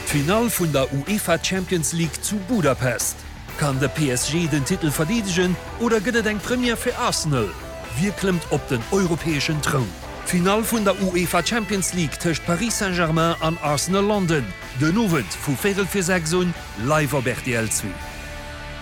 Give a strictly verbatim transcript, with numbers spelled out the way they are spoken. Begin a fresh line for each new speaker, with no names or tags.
Final vun der UEFA Champions League zu Budapest. Kann der P S G den Titel verdienen oder gëtt eng Premier fir Arsenal? Wir klemmt op den europäischen Thron. Final vun der UEFA Champions League töcht Paris Saint-Germain an Arsenal London. Den Novent vu Viertel für sechs live op R T L zwei.